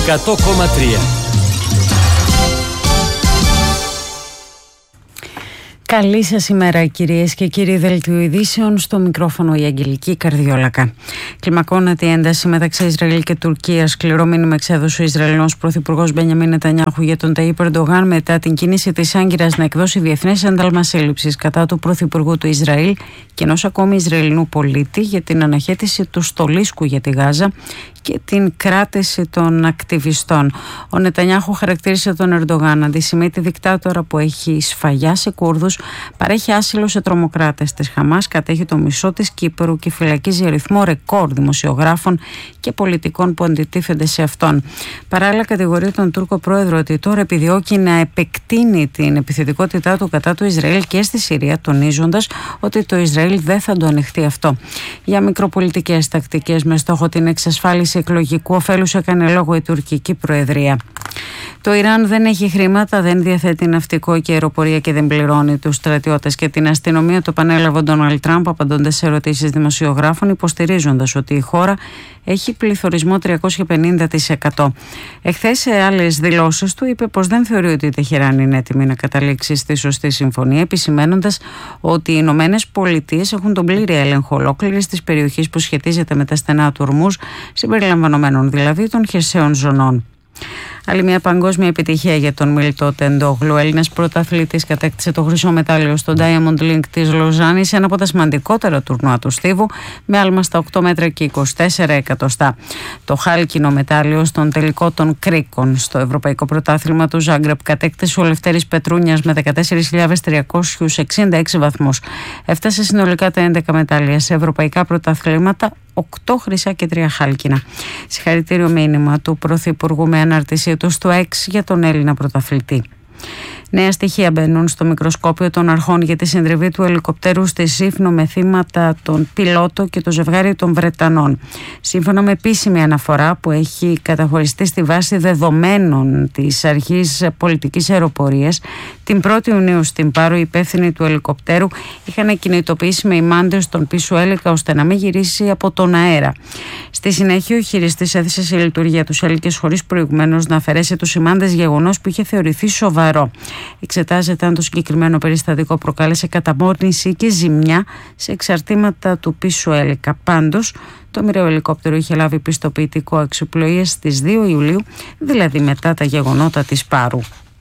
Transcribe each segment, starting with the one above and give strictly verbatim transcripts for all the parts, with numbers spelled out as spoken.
εκατό κόμμα τρία. Καλή σας ημέρα κυρίες και κύριοι. Δελτίο ειδήσεων, στο μικρόφωνο η Αγγελική Καρδιόλακα. Κλιμακώνεται η ένταση μεταξύ Ισραήλ και Τουρκίας. Σκληρό μήνυμα εξέδωσε ο Ισραηλινός Πρωθυπουργός Μπενιαμίν Νετανιάχου για τον Ταΐπ Ερντογάν μετά την κίνηση της Άγκυρας να εκδώσει διεθνές ένταλμα σύλληψης κατά του Πρωθυπουργού του Ισραήλ και ενός ακόμη Ισραηλινού πολίτη για την αναχέτηση του στολίσκου για τη Γάζα και την κράτηση των ακτιβιστών. Ο Νετανιάχου χαρακτήρισε τον Ερντογάν αντισημίτη δικτάτορα που έχει σφαγιάσει Κούρδους, παρέχει άσυλο σε τρομοκράτες της Χαμάς, κατέχει το μισό της Κύπρου και φυλακίζει αριθμό ρεκόρ δημοσιογράφων και πολιτικών που αντιτίθενται σε αυτόν. Παράλληλα, κατηγορεί τον Τούρκο πρόεδρο ότι τώρα επιδιώκει να επεκτείνει την επιθετικότητά του κατά του Ισραήλ και στη Συρία, τονίζοντας ότι το Ισραήλ δεν θα το ανοιχτεί αυτό. Για μικροπολιτικές τακτικές με στόχο την εξασφάλιση εκλογικού ωφέλους έκανε λόγο η τουρκική προεδρία. Το Ιράν δεν έχει χρήματα, δεν διαθέτει ναυτικό και αεροπορία και δεν πληρώνει τους στρατιώτες και την αστυνομία. Το πανέλαβε ο Ντόναλντ Τραμπ απαντώντας σε ερωτήσεις δημοσιογράφων, υποστηρίζοντας ότι η χώρα έχει πληθωρισμό τριακόσια πενήντα τοις εκατό. Εχθές, σε άλλες δηλώσεις του, είπε πως δεν θεωρεί ότι η Τεχεράνη είναι έτοιμη να καταλήξει στη σωστή συμφωνία, επισημαίνοντας ότι οι Ηνωμένες Πολιτείες έχουν τον πλήρη έλεγχο ολόκληρης της περιοχής που σχετίζεται με τα στενά του Ορμούζ, συμπεριλαμβανομένων δηλαδή των χερσαίων ζωνών. Άλλη μια παγκόσμια επιτυχία για τον Μίλτο Τεντόγλου. Ο Έλληνας πρωταθλητής κατέκτησε το χρυσό μετάλλιο στο Diamond League της Λοζάνης, ένα από τα σημαντικότερα τουρνουά του στίβου, με άλμα στα οκτώ μέτρα και είκοσι τέσσερα εκατοστά. Το χάλκινο μετάλλιο στον τελικό των Κρίκων στο Ευρωπαϊκό Πρωτάθλημα του Ζάγκρεπ κατέκτησε ο Λευτέρης Πετρούνιας με δεκατέσσερις χιλιάδες τριακόσιους εξήντα έξι βαθμούς. Έφτασε συνολικά τα έντεκα μετάλλια σε ευρωπαϊκά πρωταθλήματα, οκτώ χρυσά και τρία χάλκινα. Συγχαρητήριο μήνυμα του Πρωθυπουργού με αναρτησία του στο X για τον Έλληνα πρωταθλητή. Νέα στοιχεία μπαίνουν στο μικροσκόπιο των αρχών για τη συντριβή του ελικοπτέρου στη Σύφνο με θύματα τον πιλότο και το ζευγάρι των Βρετανών. Σύμφωνα με επίσημη αναφορά που έχει καταχωριστεί στη βάση δεδομένων της Αρχής Πολιτικής Αεροπορίας, την πρώτη Ιουνίου στην Πάρο οι υπεύθυνοι του ελικοπτέρου είχαν κινητοποιήσει με ημάντες τον πίσω έλικα ώστε να μην γυρίσει από τον αέρα. Στη συνέχεια, ο χειριστής έθεσε σε λειτουργία τους έλικες χωρίς προηγουμένως να αφαιρέσει τους ημάντες, γεγονός που είχε θεωρηθεί σοβαρό. Εξετάζεται αν το συγκεκριμένο περιστατικό προκάλεσε καταμόρνηση και ζημιά σε εξαρτήματα του πίσω έλικα. Πάντως, το μοιραίο ελικόπτερο είχε λάβει πιστοποιητικό αξιοπλοείας στις δύο Ιουλίου, δηλαδή μετά τα γεγονότα της Πάρου.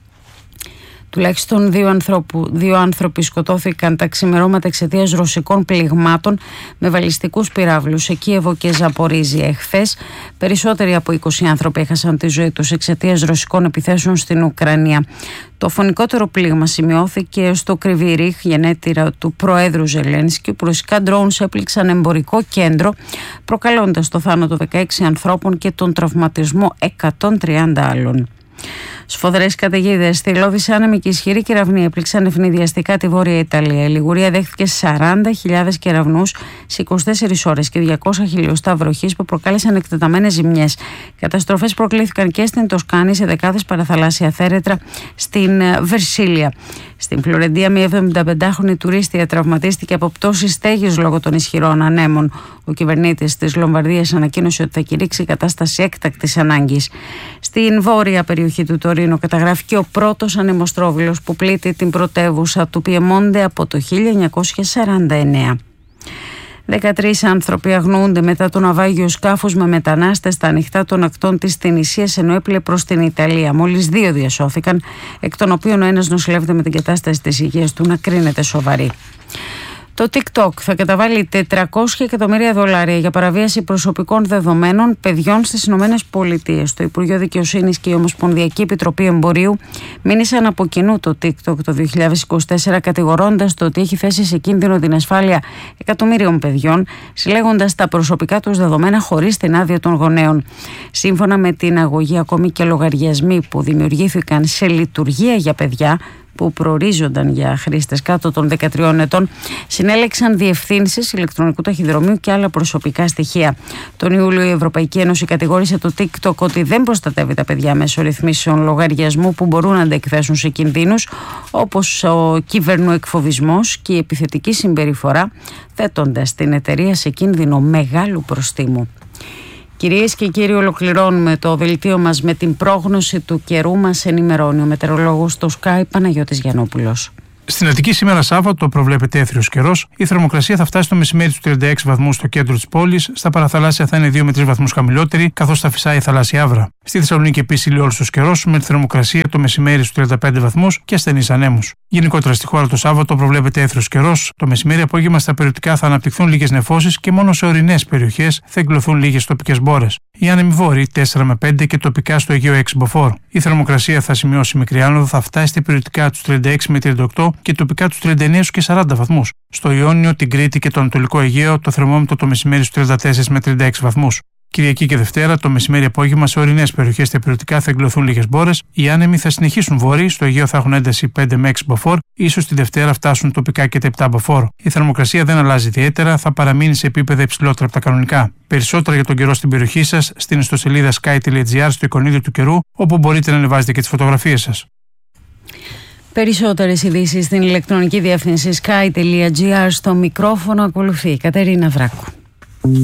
Τουλάχιστον δύο, ανθρώπου, δύο άνθρωποι σκοτώθηκαν τα ξημερώματα εξαιτίας ρωσικών πληγμάτων με βαλιστικούς πυράβλους σε Κίεβο και Ζαπορίζια. Εχθές, περισσότεροι από είκοσι άνθρωποι έχασαν τη ζωή τους εξαιτίας ρωσικών επιθέσεων στην Ουκρανία. Το φωνικότερο πλήγμα σημειώθηκε στο Κρυβί-Ριχ, γενέτειρα του Προέδρου Ζελένσκι, που ρωσικά ντρόουνς έπληξαν εμπορικό κέντρο, προκαλώντας το θάνατο δεκαέξι ανθρώπων και τον τραυματισμό εκατόν τριάντα άλλων. Σφοδρές καταιγίδες στη Λόβιση, άνεμοι και ισχυροί κεραυνοί έπληξαν ευνηδιαστικά τη Βόρεια Ιταλία. Η Λιγουρία δέχτηκε σαράντα χιλιάδες κεραυνούς σε είκοσι τέσσερις ώρες και διακόσια χιλιοστά βροχής που προκάλεσαν εκτεταμένες ζημιές. Καταστροφές προκλήθηκαν και στην Τοσκάνη, σε δεκάδες παραθαλάσσια θέρετρα στην Βερσίλια. Στην Φλωρεντία, μια εβδομηνταπεντάχρονη τουρίστια τραυματίστηκε από πτώση στέγης λόγω των ισχυρών ανέμων. Ο κυβερνήτης της Λομβαρδίας ανακοίνωσε ότι θα κηρύξει η κατάσταση έκτακτης ανάγκης. Στην βόρεια περιοχή του Τωρίνο καταγράφηκε ο πρώτος ανεμοστρόβιλος που πλήττει την πρωτεύουσα του Πιεμόντε από το χίλια εννιακόσια σαράντα εννέα. δεκατρείς άνθρωποι αγνοούνται μετά το ναυάγιο σκάφους με μετανάστες στα ανοιχτά των ακτών της Τινησίας, ενώ έπλε προς την Ιταλία. Μόλις δύο διασώθηκαν, εκ των οποίων ο ένας νοσηλεύεται με την κατάσταση της υγείας του να κρίνεται σοβαρή. Το TikTok θα καταβάλει τετρακόσια εκατομμύρια δολάρια για παραβίαση προσωπικών δεδομένων παιδιών στις Ηνωμένες Πολιτείες. Το Υπουργείο Δικαιοσύνης και η Ομοσπονδιακή Επιτροπή Εμπορίου μήνυσαν από κοινού το TikTok το δύο χιλιάδες είκοσι τέσσερα, κατηγορώντας το ότι έχει θέσει σε κίνδυνο την ασφάλεια εκατομμύριων παιδιών, συλλέγοντας τα προσωπικά τους δεδομένα χωρίς την άδεια των γονέων. Σύμφωνα με την αγωγή, ακόμη και λογαριασμοί που δημιουργήθηκαν σε λειτουργία για παιδιά που προορίζονταν για χρήστες κάτω των δεκατριών ετών, συνέλεξαν διευθύνσεις ηλεκτρονικού ταχυδρομείου και άλλα προσωπικά στοιχεία. Τον Ιούλιο η Ευρωπαϊκή Ένωση κατηγόρησε το TikTok ότι δεν προστατεύει τα παιδιά μέσω ρυθμίσεων λογαριασμού που μπορούν να αντεκθέσουν σε κινδύνους, όπως ο κυβερνοεκφοβισμός και η επιθετική συμπεριφορά, θέτοντας την εταιρεία σε κίνδυνο μεγάλου προστίμου. Κυρίες και κύριοι, ολοκληρώνουμε το δελτίο μας με την πρόγνωση του καιρού. Μας ενημερώνει ο μετεωρολόγος στο Sky Παναγιώτης Γιαννόπουλος. Στην Αττική σήμερα Σάββατο προβλέπεται έθριος καιρός. Η θερμοκρασία θα φτάσει το μεσημέρι στους τριάντα έξι βαθμούς στο κέντρο της πόλης. Στα παραθαλάσσια θα είναι δύο με τρεις βαθμούς χαμηλότερη, καθώς θα φυσάει η θαλάσσια άβρα. Στη Θεσσαλονίκη επίσης ηλιόλουστος καιρός, με τη θερμοκρασία το μεσημέρι στους τριάντα πέντε βαθμούς και ασθενείς ανέμους. Γενικότερα στη χώρα το Σάββατο προβλέπεται έθριος καιρός. Το μεσημέρι απόγευμα στα περιοδικά θα αναπτυχθούν λίγες νεφώσεις και μόνο σε ορεινές περιοχές θα εκκλωθούν λίγες τοπικές μπόρες. Οι άνεμοι βόρειοι τέσσερα με πέντε και τοπικά στο Αιγαίο έξι μποφόρ. Η θερμοκρασία θα σημειώσει μικρή άνοδο, θα φτάσει στα περιοδικά τους τριάντα έξι με τριάντα οκτώ και τοπικά τους τριάντα εννέα και σαράντα βαθμούς. Στο Ιόνιο, την Κρήτη και το Ανατολικό Αιγαίο το θερμόμετρο το μεσημέρι στους τριάντα τέσσερα με τριάντα έξι βαθμούς. Κυριακή και Δευτέρα, το μεσημέρι απόγευμα σε ορεινές περιοχές στα περιοδικά θα εκκλωθούν λίγες μπόρες. Οι άνεμοι θα συνεχίσουν βόρειοι, στο Αιγαίο θα έχουν ένταση πέντε με έξι μποφόρ, ίσως τη Δευτέρα φτάσουν τοπικά και τα επτά μποφόρ. Η θερμοκρασία δεν αλλάζει ιδιαίτερα, θα παραμείνει σε επίπεδα υψηλότερα από τα κανονικά. Περισσότερα για τον καιρό στην περιοχή σας στην ιστοσελίδα sky τελεία gr στο εικονίδιο του καιρού, όπου μπορείτε να ανεβάζετε και τις φωτογραφίες σας. Περισσότερες ειδήσεις στην ηλεκτρονική διεύθυνση sky τελεία gr. Στο μικρόφωνο ακολουθεί η Κατερίνα Βράκου.